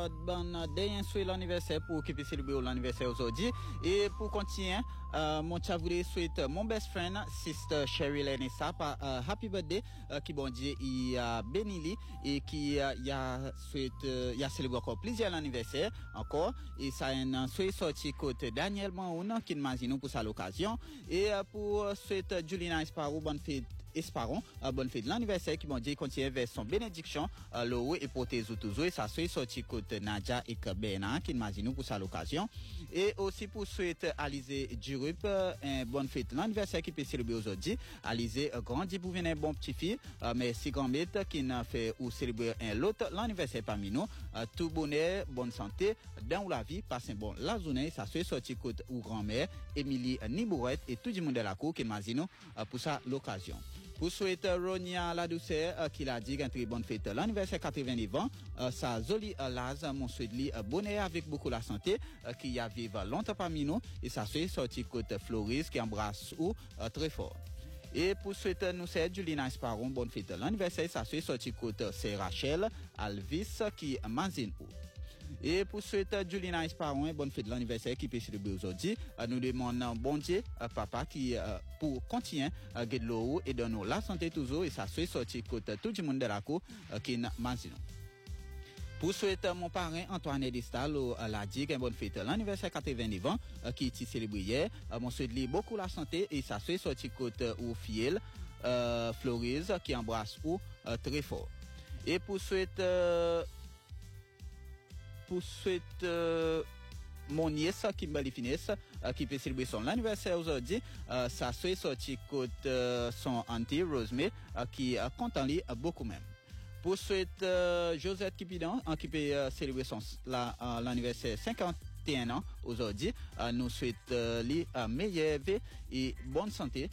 dernier souhait l'anniversaire pour qui peut célébrer l'anniversaire aujourd'hui. Et pour continuer, mon voudrais souhaiter mon best friend, sister Cheryl Enessa, happy birthday, qui bon Dieu, il a béni lui, et qui il a célébré encore plusieurs l'anniversaire, encore, et ça a un souhait sorti côté Daniel Mahoun, qui m'imagine pour sa l'occasion, et pour souhaiter Julina Esparro, bonne fête, espérons bonne fête de l'anniversaire qui bon Dieu continue vers son bénédiction l'eau et protéger toujours et ça soit sorti côté Nadia et Bena qui imagine pour sa l'occasion et aussi pour souhaiter Alizé Durup bonne fête de l'anniversaire qui peut célébrer aujourd'hui Alizé grandi pour venir bon petit fille merci grand-mère qui n'a fait ou célébrer un l'autre l'anniversaire parmi nous tout bonheur bonne santé dans la vie passe un bon la journée ça soit sorti côté ou grand-mère Émilie Nibourette et tout le monde de la cour qui imagine pour sa l'occasion. Pour souhaiter Ronia la douceur qui l'a dit une très bonne fête l'anniversaire 90 ans sa jolie Laz mon souhait lui bonheur avec beaucoup la santé qui a vécu longtemps parmi nous et ça soit sorti côté Floris qui embrasse ou très fort. Et pour souhaiter nous c'est Julina Sparrow bonne fête l'anniversaire ça soit sorti côté c'est Rachel Alvis qui mazine ou. Et pour souhaiter Julina Esparron, bonne fête de l'anniversaire qui peut célébrer aujourd'hui, nous demandons bon Dieu, papa, qui pour continuer à guider l'eau et donner la santé toujours et ça soit sorti côté tout le monde de la cour qui n'a maintenant. Pour souhaiter mon parrain Antoine Destal la dit une bonne fête l'anniversaire 90 ans qui est célébré hier, mon souhaite lui beaucoup la santé et ça soit sorti côté ou fiel Florise qui embrasse ou très fort. Et pour souhaiter mon nièce Kimberly Finesse qui peut célébrer son anniversaire aujourd'hui ça soit sorti côté son auntie Rosemary qui content lui beaucoup même pour souhaiter Josette Kipidon qui peut célébrer son l'anniversaire 51 ans aujourd'hui nous souhaitons lui meilleure vie et bonne santé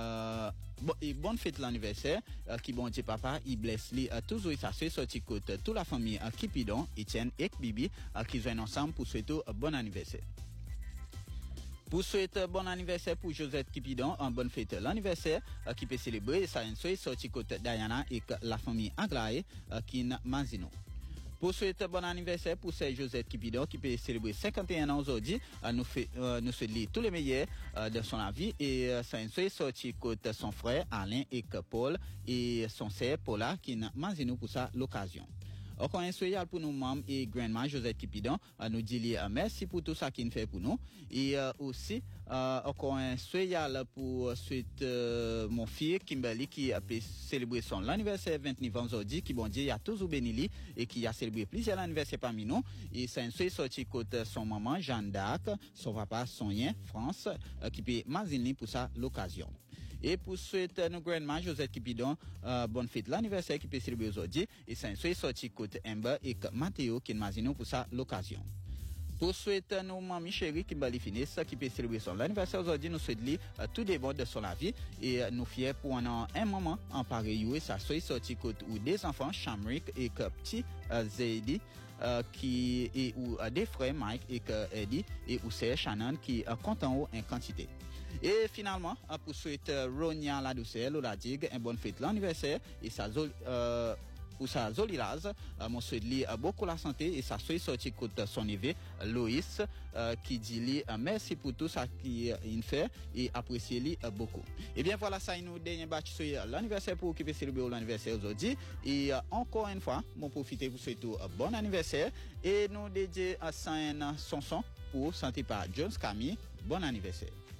et bonne fête l'anniversaire qui bon Dieu papa il blesse lui toujours ça fait sorti côté toute la famille Kipidon Etienne et Bibi qui joignent ensemble pour souhaiter un bon anniversaire. Pour souhaiter bon anniversaire pour Josette Kipidon, en bonne fête l'anniversaire qui peut célébrer ça une soirée sorti côté Diana et la famille Anglae qui n'a Manzino. Pour souhaiter bon anniversaire pour Sir Josette Kipidon qui peut célébrer 51 ans aujourd'hui, nous souhaitons tous les meilleurs de son vie et ça une sorti côté son frère Alain et Paul et son sœur Paula qui n'a Manzino pour ça l'occasion. Encore un soyal pour nous membres et grandma Josette Kipidon nous dit merci pour tout ça qu'il fait pour nous et aussi encore un soyal pour suite mon fils Kimberly qui a célébré son anniversaire 29 ans aujourd'hui qui bon Dieu il a toujours béni lui et qui a célébré plusieurs anniversaires parmi nous et c'est un soyal sorti côté son maman Jeanne d'Arc son papa Sonien France qui peut maziner pour ça l'occasion. Et pour souhaiter nos grandma Josette Kipidon bonne fête l'anniversaire qui peut célébrer aujourd'hui et c'est un soyal sorti côté Amber et Matteo qui nous pour ça l'occasion. Pour souhaiter nos mamies chéries qui Finesse qui peut célébrer son anniversaire aujourd'hui nous souhaitons tout des bons de son vie et nous fiers pour un moment en pareil et ça soit sorti côté ou des enfants Shamrick et petit Zaidi qui et ou des frères Mike et Eddie et ou c'est Shannon qui content en quantité. Et finalement, pour souhaiter Ronia la douceur, la digue, une bonne fête l'anniversaire et ça pour sa Zolilaz, mon souhait lui beaucoup la santé et ça soit sorti côté son neveu Loïs qui dit lui merci pour tout ça qu'il fait et apprécie lui beaucoup. Et bien voilà ça nous dernier batch sur l'anniversaire pour qui peut célébrer l'anniversaire aujourd'hui et encore une fois, mon profiter pour souhaiter un bon anniversaire et nous dédier à Saint Sanson pour santé par Jones Camille. Bon anniversaire.